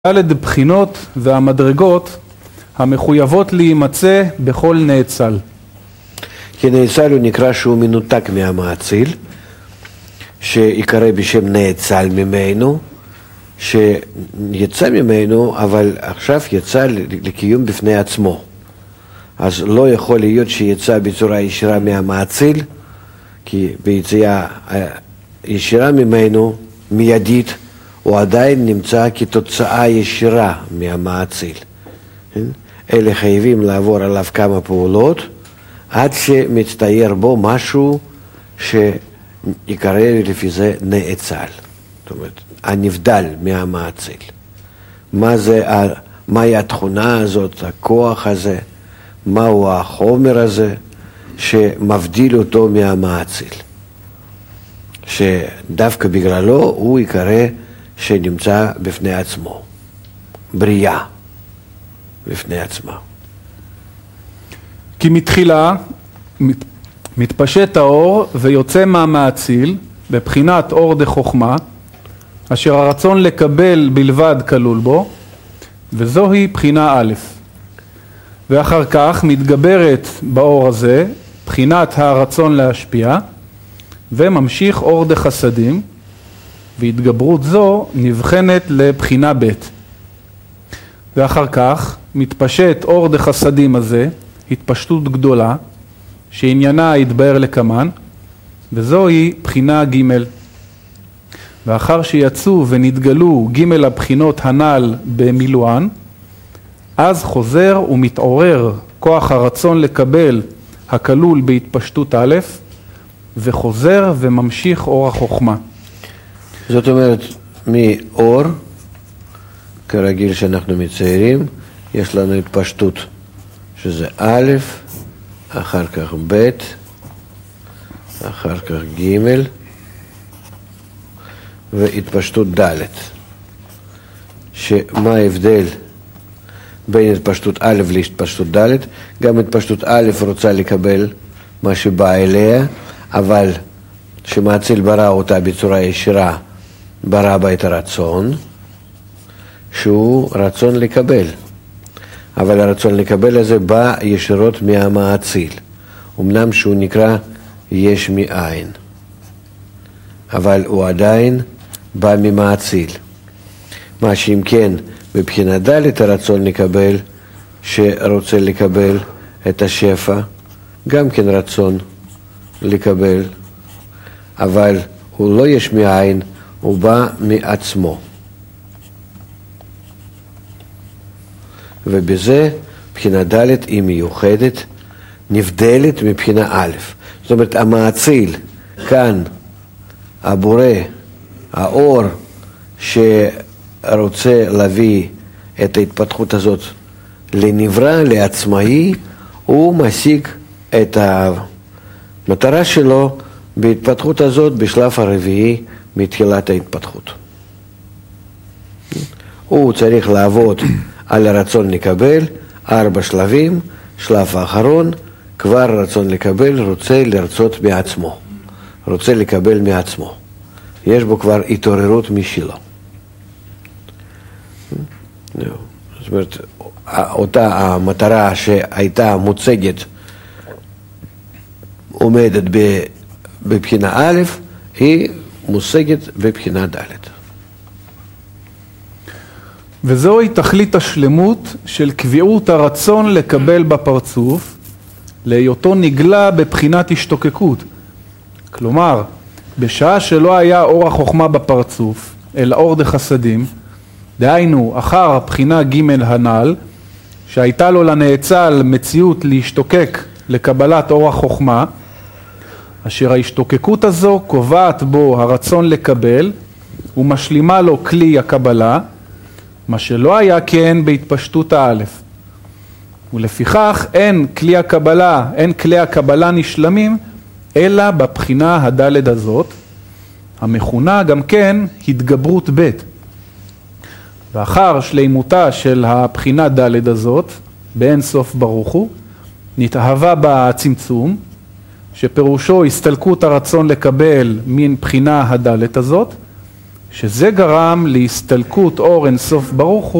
ד' בחינות והמדרגות המחויבות להימצא בכל נאצל. כי נאצל הוא נקרא שהוא מנותק מהמאציל, שיקרא בשם נאצל ממנו, שיצא ממנו, אבל עכשיו יצא לקיום בפני עצמו. אז לא יכול להיות שיצא בצורה ישירה מהמאציל, כי ביציאה ישירה ממנו, מיידית, הוא עדיין נמצא כתוצאה ישירה מהמאציל. אלה חייבים לעבור עליו כמה פעולות, עד שמצטייר בו משהו שיקרא לפי זה נאצל. זאת אומרת, הנבדל מהמאציל. מהי התכונה הזאת, הכוח הזה, מהו החומר הזה שמבדיל אותו מהמאציל. שדווקא בגללו הוא יקרא שנמצא בפני עצמו, בריאה בפני עצמה. כי מתחילה מתפשט האור ויוצא מהמאציל בבחינת אור דחוכמה, אשר הרצון לקבל בלבד כלול בו, וזוהי בחינה א'. ואחר כך מתגברת באור הזה בחינת הרצון להשפיע, וממשיך אור דחסדים, והתגברות זו נבחנת לבחינה ב'. ואחר כך מתפשט אור דחסדים הזה, התפשטות גדולה, שעניינה יתבאר לקמן, וזוהי בחינה ג'. ואחר שיצאו ונתגלו ג' הבחינות הנ"ל במילואן, אז חוזר ומתעורר כוח הרצון לקבל הכלול בהתפשטות א', וחוזר וממשיך אור החוכמה. זאת אומרת, מאור, כרגיל שאנחנו מציירים, יש לנו התפשטות, שזה א', אחר כך ב', אחר כך ג', והתפשטות ד'. שמה ההבדל בין התפשטות א' להתפשטות ד'? גם התפשטות א' רוצה לקבל מה שבא אליה, אבל שמאציל ברא אותה בצורה ישירה, ברא בה את הרצון, שהוא רצון לקבל. אבל הרצון לקבל הזה בא ישירות מהמאציל. אמנם שהוא נקרא יש מאין, אבל הוא עדיין בא ממאציל. מה שאם כן, בבחינה ד' הרצון לקבל, שרוצה לקבל את השפע, גם כן רצון לקבל, אבל הוא לא יש מאין, הוא בא מעצמו. ובזה בחינה ד' היא מיוחדת, נבדלת מבחינה א'. זאת אומרת, המאציל, כאן, הבורא, האור שרוצה להביא את ההתפתחות הזאת לנברא, לעצמאי, הוא משיג את המטרה שלו בהתפתחות הזאת בשלב הרביעי מתחילת ההתפתחות. הוא צריך לעבוד על הרצון לקבל, 4 שלבים, שלב האחרון, כבר רצון לקבל, רוצה לרצות מעצמו, רוצה לקבל מעצמו. יש בו כבר התעוררות משלו. זאת אומרת, אותה המטרה שהייתה מוצגת, עומדת בבחינה א', היא מושגת בבחינה ד'. וזוהי תכלית השלמות של קביעות הרצון לקבל בפרצוף, להיותו נגלה בבחינת השתוקקות. כלומר, בשעה שלא היה אור החוכמה בפרצוף, אלא אור דחסדים, דהיינו אחר הבחינה ג' הנ"ל, שהייתה לו לנאצל מציאות להשתוקק לקבלת אור החוכמה, אשר ההשתוקקות הזו קובעת בו הרצון לקבל, ומשלימה לו כלי הקבלה, מה שלא היה כן בהתפשטות האלף. ולפיכך אין כלי הקבלה נשלמים, אלא בבחינה הד' הזאת, המכונה גם כן התגברות ב'. ואחר שלימותה של הבחינה ד' הזאת, באין סוף ברוך הוא, נתאהבה בצמצום, שפירושו הסתלקות הרצון לקבל מן בחינה הד' הזאת, שזה גרם להסתלקות אור אינסוף ברוך הוא